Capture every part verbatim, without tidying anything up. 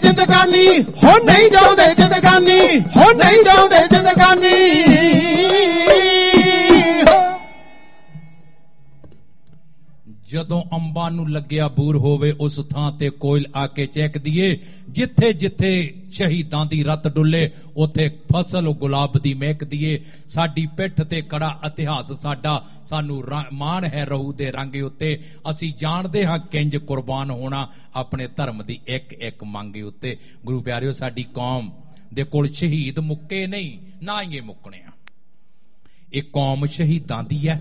ਜ਼ਿੰਦਗਾਨੀ ਹੋ ਨਹੀਂ ਚਾਹੁੰਦੇ ਜ਼ਿੰਦਗਾਨੀ ਹੋ ਨਹੀਂ ਚਾਹੁੰਦੇ ਜ਼ਿੰਦਗਾਨੀ ਜਦੋਂ ਅੰਬਾਂ ਨੂੰ ਲੱਗਿਆ ਬੂਰ ਹੋਵੇ ਉਸ ਥਾਂ ਤੇ ਕੋਇਲ ਆ ਕੇ ਚਹਿਕਦੀ ਏ ਜਿੱਥੇ ਜਿੱਥੇ ਸ਼ਹੀਦਾਂ ਦੀ ਰੱਤ ਡੁੱਲੇ ਉੱਥੇ ਫਸਲ ਗੁਲਾਬ ਦੀ ਮਹਿਕਦੀ ਏ ਸਾਡੀ ਪਿੱਠ ਤੇ ਕੜਾ ਇਤਿਹਾਸ ਸਾਡਾ ਸਾਨੂੰ ਮਾਣ ਹੈ ਰਹੂ ਦੇ ਰੰਗ ਉੱਤੇ ਅਸੀਂ ਜਾਣਦੇ ਹਾਂ ਕਿੰਜ ਕੁਰਬਾਨ ਹੋਣਾ ਆਪਣੇ ਧਰਮ ਦੀ ਇੱਕ ਇੱਕ ਮੰਗ ਉੱਤੇ। ਗੁਰੂ ਪਿਆਰਿਓ ਸਾਡੀ ਕੌਮ ਦੇ ਕੋਲ ਸ਼ਹੀਦ ਮੁੱਕੇ ਨਹੀਂ ਨਾ ਹੀ ਇਹ ਮੁੱਕਣੇ ਆ। ਇਹ ਕੌਮ ਸ਼ਹੀਦਾਂ ਦੀ ਹੈ।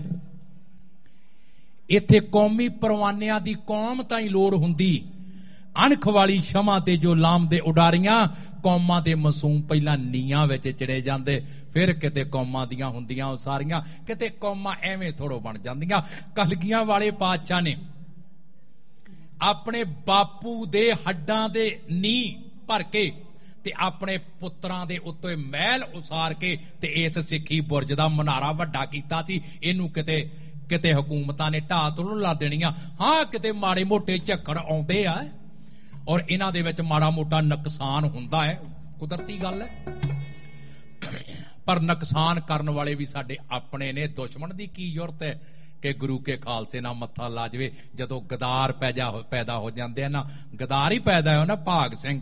ਇੱਥੇ ਕੌਮੀ ਪਰਵਾਨਿਆਂ ਦੀ ਕੌਮ ਤਾਂ ਹੀ ਲੋੜ ਹੁੰਦੀ ਅਣਖ ਵਾਲੀ ਸ਼ਮਾ ਤੇ ਜੋ ਲਾਮ ਦੇ ਉਡਾਰੀਆਂ ਕੌਮਾਂ ਦੇ ਮਾਸੂਮ ਪਹਿਲਾਂ ਨੀਆਂ ਵਿੱਚ ਚੜੇ ਜਾਂਦੇ ਫਿਰ ਕਿਤੇ ਕੌਮਾਂ ਦੀਆਂ ਹੁੰਦੀਆਂ ਉਹ ਸਾਰੀਆਂ ਕਿਤੇ ਕੌਮਾਂ ਐਵੇਂ ਥੋੜੋ ਬਣ ਜਾਂਦੀਆਂ। ਕਲਗੀਆਂ ਵਾਲੇ ਪਾਤਸ਼ਾਹ ਨੇ ਆਪਣੇ ਬਾਪੂ ਦੇ ਹੱਡਾਂ ਦੇ ਨੀਂਹ ਭਰ ਕੇ ਤੇ ਆਪਣੇ ਪੁੱਤਰਾਂ ਦੇ ਉੱਤੇ ਮਹਿਲ ਉਸਾਰ ਕੇ ਤੇ ਇਸ ਸਿੱਖੀ ਬੁਰਜ ਦਾ ਮਨਾਰਾ ਵੱਡਾ ਕੀਤਾ ਸੀ। ਇਹਨੂੰ ਕਿਤੇ ਕਿਤੇ ਹਕੂਮਤਾਂ ਨੇ ਢਾਹ ਤੋਂ ਲਾ ਦੇਣੀਆਂ। ਹਾਂ ਕਿਤੇ ਮਾੜੇ ਮੋਟੇ ਝੱਖੜ ਆਉਂਦੇ ਆ ਔਰ ਇਹਨਾਂ ਦੇ ਵਿੱਚ ਮਾੜਾ ਮੋਟਾ ਨੁਕਸਾਨ ਹੁੰਦਾ ਹੈ ਕੁਦਰਤੀ ਗੱਲ ਹੈ ਪਰ ਨੁਕਸਾਨ ਕਰਨ ਵਾਲੇ ਵੀ ਸਾਡੇ ਆਪਣੇ ਨੇ। ਦੁਸ਼ਮਣ ਦੀ ਕੀ ਜ਼ਰੂਰਤ ਹੈ ਕਿ ਗੁਰੂ ਕੇ ਖਾਲਸੇ ਨਾਲ ਮੱਥਾ ਲਾ ਜਾਵੇ ਜਦੋਂ ਗਦਾਰ ਪੈਦਾ ਪੈਦਾ ਹੋ ਜਾਂਦੇ ਆ ਨਾ ਗਦਾਰ ਹੀ ਪੈਦਾ ਹੋ ਨਾ। ਭਾਗ ਸਿੰਘ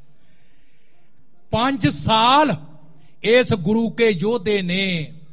ਪੰਜ ਸਾਲ ਇਸ ਗੁਰੂ ਕੇ ਯੋਧੇ ਨੇ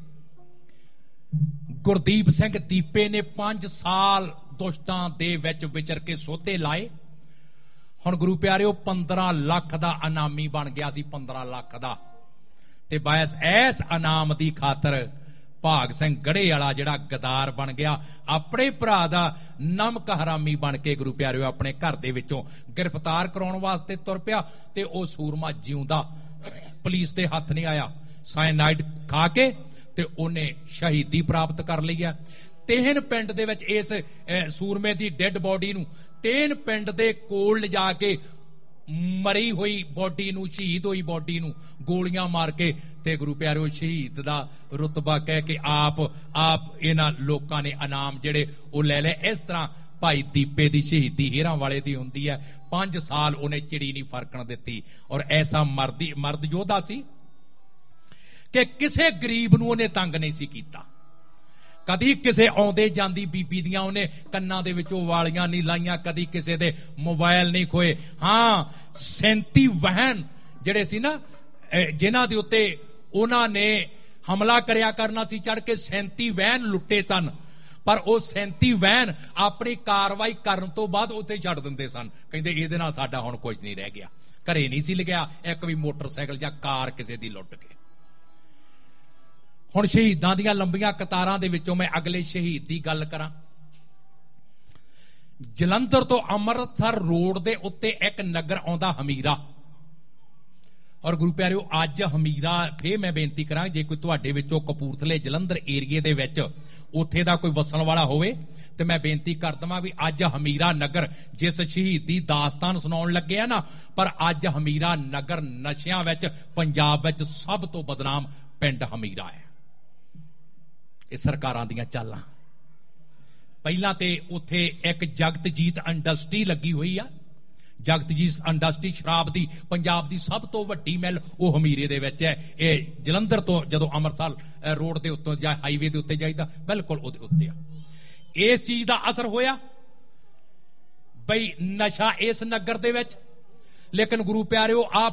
ਗੁਰਦੀਪ ਸਿੰਘ ਦੀਪੇ ਨੇ ਪੰਜ ਸਾਲ ਦੁਸ਼ਟਾਂ ਦੇ ਵਿੱਚ ਵਿਚਰ ਕੇ ਸੋਧੇ ਲਾਏ। ਹੁਣ ਗੁਰੂ ਪਿਆਰਿਓ ਪੰਦਰਾਂ ਲੱਖ ਦਾ ਇਨਾਮੀ ਬਣ ਗਿਆ ਸੀ ਪੰਦਰਾਂ ਲੱਖ ਦਾ ਤੇ ਬਾਇਸ ਐਸ ਇਨਾਮ ਦੀ ਖਾਤਰ ਭਾਗ ਸਿੰਘ ਗੜੇ ਵਾਲਾ ਜਿਹੜਾ ਗਦਾਰ ਬਣ ਗਿਆ ਆਪਣੇ ਭਰਾ ਦਾ ਨਮਕ ਹਰਾਮੀ ਬਣ ਕੇ ਗੁਰੂ ਪਿਆਰਿਓ ਆਪਣੇ ਘਰ ਦੇ ਵਿੱਚੋਂ ਗ੍ਰਿਫਤਾਰ ਕਰਾਉਣ ਵਾਸਤੇ ਤੁਰ ਪਿਆ ਤੇ ਉਹ ਸੂਰਮਾ ਜਿਉਂਦਾ ਪੁਲਿਸ ਦੇ ਹੱਥ ਨਹੀਂ ਆਇਆ। ਸਾਇਨਾਈਡ ਖਾ ਕੇ ਤੇ ਉਹਨੇ ਸ਼ਹੀਦੀ ਪ੍ਰਾਪਤ ਕਰ ਲਈ ਹੈ। ਤੇਹਨ ਪਿੰਡ ਦੇ ਵਿੱਚ ਇਸ ਸੂਰਮੇ ਦੀ ਡੈੱਡ ਬੋਡੀ ਨੂੰ ਤੇਹਨ ਪਿੰਡ ਦੇ ਕੋਲ ਲਿਜਾ ਕੇ ਮਰੀ ਹੋਈ ਬੋਡੀ ਨੂੰ ਸ਼ਹੀਦ ਹੋਈ ਬੋਡੀ ਨੂੰ ਗੋਲੀਆਂ ਮਾਰ ਕੇ ਤੇ ਗੁਰੂ ਪਿਆਰਿਓ ਸ਼ਹੀਦ ਦਾ ਰੁਤਬਾ ਕਹਿ ਕੇ ਆਪ ਆਪ ਇਹਨਾਂ ਲੋਕਾਂ ਨੇ ਇਨਾਮ ਜਿਹੜੇ ਉਹ ਲੈ ਲਏ। ਇਸ ਤਰ੍ਹਾਂ ਭਾਈ ਦੀਪੇ ਦੀ ਸ਼ਹੀਦੀ ਹੀਰਾਂ ਵਾਲੇ ਦੀ ਹੁੰਦੀ ਹੈ। ਪੰਜ ਸਾਲ ਉਹਨੇ ਚਿੜੀ ਨਹੀਂ ਫਰਕਣ ਦਿੱਤੀ ਔਰ ਐਸਾ ਮਰਦੀ ਮਰਦ ਯੋਧਾ ਸੀ ਕਿ ਕਿਸੇ ਗਰੀਬ ਨੂੰ ਉਹਨੇ ਤੰਗ ਨਹੀਂ ਸੀ ਕੀਤਾ। ਕਦੀ ਕਿਸੇ ਆਉਂਦੇ ਜਾਂਦੀ ਬੀਬੀ ਦੀਆਂ ਉਹਨੇ ਕੰਨਾਂ ਦੇ ਵਿੱਚੋਂ ਵਾਲੀਆਂ ਨਹੀਂ ਲਾਈਆਂ ਕਦੀ ਕਿਸੇ ਦੇ ਮੋਬਾਈਲ ਨਹੀਂ ਖੋਏ। ਹਾਂ ਸੈਂਤੀ ਵਹਿਣ ਜਿਹੜੇ ਸੀ ਨਾ ਜਿਨ੍ਹਾਂ ਦੇ ਉੱਤੇ ਉਹਨਾਂ ਨੇ ਹਮਲਾ ਕਰਿਆ ਕਰਨਾ ਸੀ ਚੜ ਕੇ ਸੈਂਤੀ ਵਹਿਣ ਲੁੱਟੇ ਸਨ ਪਰ ਉਹ ਸੈਂਤੀ ਵਹਿਣ ਆਪਣੀ ਕਾਰਵਾਈ ਕਰਨ ਤੋਂ ਬਾਅਦ ਉੱਥੇ ਛੱਡ ਦਿੰਦੇ ਸਨ। ਕਹਿੰਦੇ ਇਹਦੇ ਨਾਲ ਸਾਡਾ ਹੁਣ ਕੁਝ ਨਹੀਂ ਰਹਿ ਗਿਆ। ਘਰੇ ਨਹੀਂ ਸੀ ਲਿਖਿਆ ਇੱਕ ਵੀ ਮੋਟਰਸਾਈਕਲ ਜਾਂ ਕਾਰ ਕਿਸੇ ਦੀ ਲੁੱਟ ਕੇ। ਹੁਣ ਸ਼ਹੀਦਾਂ ਦੀਆਂ ਲੰਬੀਆਂ ਕਤਾਰਾਂ ਦੇ ਵਿੱਚੋਂ ਮੈਂ ਅਗਲੇ ਸ਼ਹੀਦ ਦੀ ਗੱਲ ਕਰਾਂ। ਜਲੰਧਰ ਤੋਂ ਅੰਮ੍ਰਿਤਸਰ ਰੋਡ ਦੇ ਉੱਤੇ ਇੱਕ ਨਗਰ ਆਉਂਦਾ ਹਮੀਰਾ ਔਰ ਗੁਰੂ ਪਿਆਰਿਓ ਅੱਜ ਹਮੀਰਾ ਫੇਰ ਮੈਂ ਬੇਨਤੀ ਕਰਾਂ ਜੇ ਕੋਈ ਤੁਹਾਡੇ ਵਿੱਚੋਂ ਕਪੂਰਥਲੇ ਜਲੰਧਰ ਏਰੀਏ ਦੇ ਵਿੱਚ ਉੱਥੇ ਦਾ ਕੋਈ ਵਸਣ ਵਾਲਾ ਹੋਵੇ ਤੇ ਮੈਂ ਬੇਨਤੀ ਕਰ ਦਵਾਂ ਵੀ ਅੱਜ ਹਮੀਰਾ ਨਗਰ ਜਿਸ ਸ਼ਹੀਦ ਦੀ ਦਾਸਤਾਨ ਸੁਣਾਉਣ ਲੱਗੇ ਆ ਨਾ ਪਰ ਅੱਜ ਹਮੀਰਾ ਨਗਰ ਨਸ਼ਿਆਂ ਵਿੱਚ ਪੰਜਾਬ ਵਿੱਚ ਸਭ ਤੋਂ ਬਦਨਾਮ ਪਿੰਡ ਹਮੀਰਾ ਹੈ। ਇਹ ਸਰਕਾਰਾਂ ਦੀਆਂ ਚਾਲਾਂ। ਪਹਿਲਾਂ ਤੇ ਉੱਥੇ ਇੱਕ ਜਗਤਜੀਤ ਇੰਡਸਟਰੀ ਲੱਗੀ ਹੋਈ ਆ। ਜਗਤਜੀਤ ਇੰਡਸਟਰੀ ਸ਼ਰਾਬ ਦੀ ਪੰਜਾਬ ਦੀ ਸਭ ਤੋਂ ਵੱਡੀ ਮਿੱਲ ਉਹ ਹਮੀਰੇ ਦੇ ਵਿੱਚ ਹੈ। ਇਹ ਜਲੰਧਰ ਤੋਂ ਜਦੋਂ ਅੰਮ੍ਰਿਤਸਰ ਰੋਡ ਦੇ ਉੱਤੋਂ ਜਾਂ ਹਾਈਵੇ ਦੇ ਉੱਤੇ ਜਾਈਦਾ ਬਿਲਕੁਲ ਉਹਦੇ ਉੱਤੇ ਆ। ਇਸ ਚੀਜ਼ ਦਾ ਅਸਰ ਹੋਇਆ ਬਈ ਨਸ਼ਾ ਇਸ ਨਗਰ ਦੇ ਵਿੱਚ ਲੇਕਿਨ ਗੁਰੂ ਪਿਆਰਿਓ ਆ